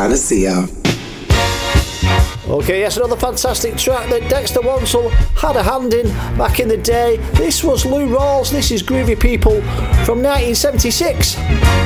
Panacea. Okay, yes, another fantastic track that Dexter Wansel had a hand in back in the day. This was Lou Rawls, this is Groovy People from 1976.